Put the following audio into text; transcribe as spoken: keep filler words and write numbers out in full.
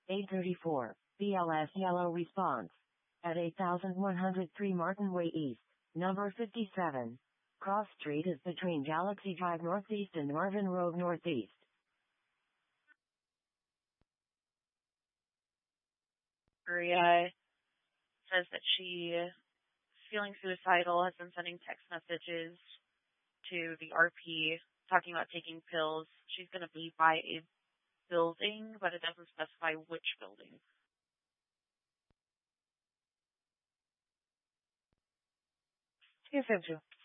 eight thirty-four, B L S yellow response. At eight thousand one hundred three Martin Way East, number fifty-seven. Cross Street is between Galaxy Drive Northeast and Marvin Road Northeast. Maria says that she is feeling suicidal, has been sending text messages to the R P talking about taking pills. She's going to be by a building, but it doesn't specify which building. two fifty.